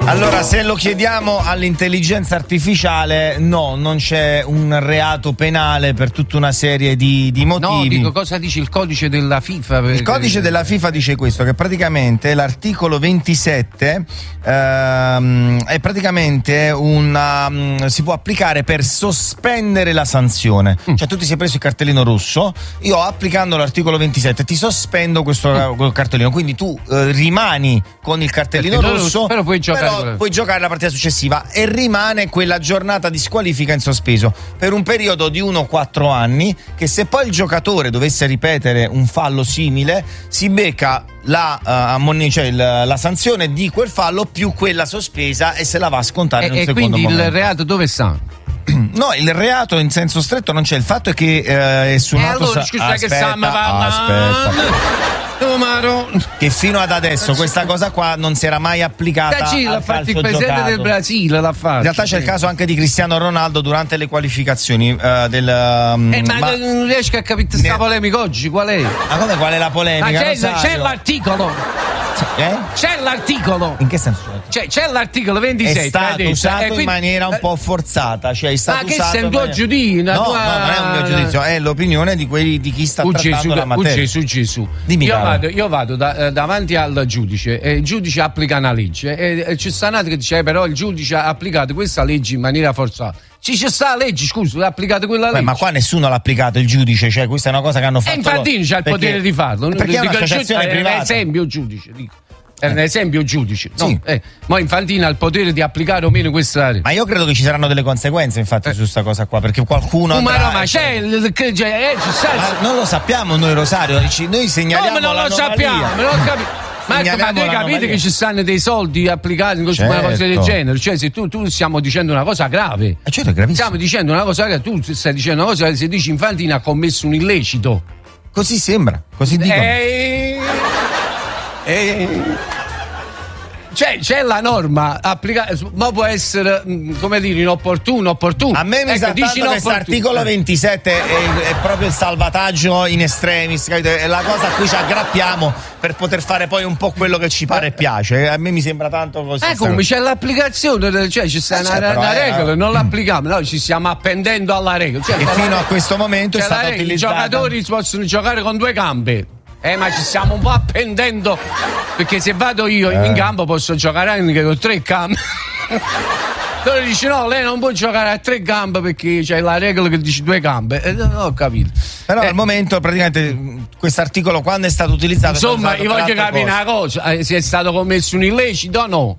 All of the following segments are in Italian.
Allora, se lo chiediamo all'intelligenza artificiale, no, non c'è un reato penale per tutta una serie di motivi. No, dico, cosa dice il codice della FIFA? Il codice della FIFA dice questo, che praticamente l'articolo 27 è praticamente si può applicare per sospendere la sanzione. Cioè tu ti sei preso il cartellino rosso, io applicando l'articolo 27 ti sospendo questo cartellino, quindi tu rimani con il cartellino rosso, però puoi giocare la partita successiva e rimane quella giornata di squalifica in sospeso per un periodo di 1-4 anni, che se poi il giocatore dovesse ripetere un fallo simile si becca la sanzione di quel fallo più quella sospesa e se la va a scontare in un secondo quindi momento. Il reato dove sta? No, il reato in senso stretto non c'è, il fatto è che è suonato. Allora, scusa, che stiamo parlando? Che fino ad adesso questa cosa qua non si era mai applicata. L'ha fatto il presidente giocato. Del Brasile, l'ha fatto. In realtà c'è il caso anche di Cristiano Ronaldo durante le qualificazioni ma non riesco a capire questa polemica oggi, qual è? Ma come qual è la polemica? C'è l'articolo. C'è l'articolo. In che senso? C'è l'articolo 27. È stato usato in maniera un po' forzata. Cioè è stato che sei un tuo giudizio? No, non è un mio giudizio, è l'opinione di chi sta trattando la materia. Gesù. Dimmi, io vado davanti al giudice e il giudice applica una legge e c'è Stanato che dice però il giudice ha applicato questa legge in maniera forzata. C'è sta la legge, scusa, ha applicato quella legge. Ma qua nessuno l'ha applicato, il giudice, cioè questa è una cosa che hanno fatto. E infatti c'ha il potere di farlo. Perché è un'associazione privata. Per esempio giudice, dico. Per esempio giudice, no? Sì. Ma Infantino ha il potere di applicare o meno questa area. Ma io credo che ci saranno delle conseguenze infatti su questa cosa qua, perché qualcuno ma c'è non lo sappiamo noi, Rosario, noi segnaliamo non lo sappiamo, non ho capito. Ma voi capite che ci stanno dei soldi applicati in una cosa del genere? Cioè, se tu stiamo dicendo una cosa grave, certo, è gravissimo. Stiamo dicendo una cosa grave, tu stai dicendo una cosa, se dici Infantino ha commesso un illecito. Così sembra, così dicono. Cioè c'è la norma applicata, ma può essere come dire inopportuno. A me mi sa tanto che questo articolo 27 è proprio il salvataggio in extremis, capito? È la cosa a cui ci aggrappiamo per poter fare poi un po' quello che ci pare e piace. A me mi sembra tanto così. Come c'è l'applicazione, cioè ci sta una regola, non l'applichiamo, noi ci stiamo appendendo alla regola. Cioè, e fino a questo momento è stata utilizzata. I giocatori possono giocare con 2 gambe. Ma ci stiamo un po' appendendo, perché se vado io in campo posso giocare anche con 3 gambe. Allora dici no, lei non può giocare a 3 gambe perché c'è la regola che dice 2 gambe. Non ho capito. Però al momento praticamente questo articolo quando è stato utilizzato. Insomma, io voglio capire una cosa, se è stato commesso un illecito o no.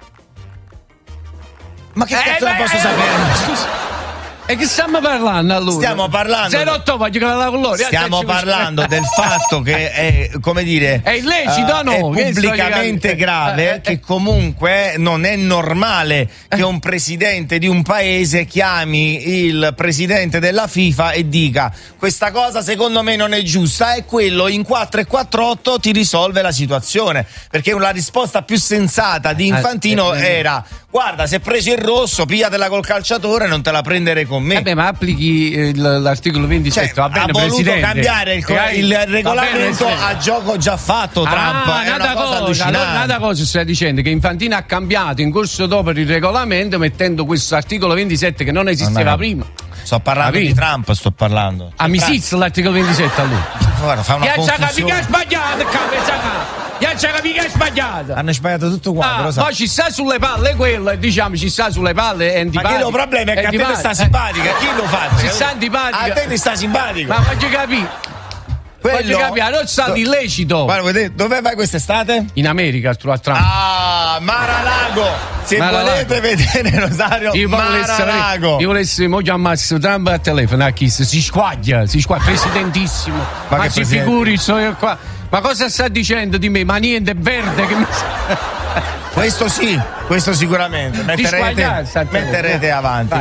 Ma che cazzo ne posso sapere? Scusa. E che stiamo parlando allora? Stiamo parlando. Stiamo parlando del fatto che è, come dire, è illecito no? È pubblicamente grave, che comunque non è normale che un presidente di un paese chiami il presidente della FIFA e dica questa cosa secondo me non è giusta, e quello in 4-4-8 ti risolve la situazione, perché la risposta più sensata di Infantino era guarda, se presi il rosso pigliatela col calciatore, non te la prendere con me. Vabbè, ma applichi l'articolo 27, cioè, va bene, ha voluto presidente. Cambiare il regolamento a gioco già fatto Trump. È una cosa allucinante. Un'altra cosa stai dicendo che Infantino ha cambiato in corso d'opera il regolamento mettendo questo articolo 27 che non esisteva prima. Sto parlando di Trump, sto parlando. Amicizia l'articolo 27 a lui. Guarda, fa una confusione. Mica sbagliato, mica sbagliato. Hanno sbagliato tutto quanto, lo so. Poi ci sta sulle palle quello, diciamo, ci sta sulle palle, è antipatico. Ma il problema è che a te ti sta simpatica, chi lo fa? Ci sta antipatica. A te ti sta simpatico. Ma voglio capire. Voglio capire, non sta illecito. Guarda, dove vai quest'estate? In America, a Trump. Mar-a-Lago. Se volete vedere Rosario, Mar-a-Lago. Io volessi mo chiamassi Trump a telefono a chi si squaglia, presidentissimo. Ma si figuri, sono qua. Ma cosa sta dicendo di me? Ma niente, è verde che mi... Questo sì, questo sicuramente. Metterete avanti.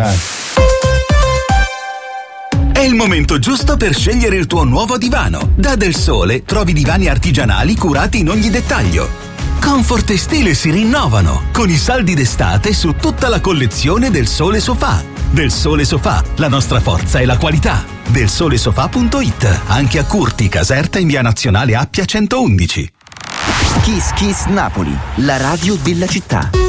È il momento giusto per scegliere il tuo nuovo divano. Da Del Sole trovi divani artigianali curati in ogni dettaglio. Comfort e stile si rinnovano con i saldi d'estate su tutta la collezione Del Sole Sofà. Del Sole Sofà, la nostra forza è la qualità. Delsolesofà.it, anche a Curti, Caserta in via Nazionale Appia 111. Kiss Kiss Napoli, la radio della città.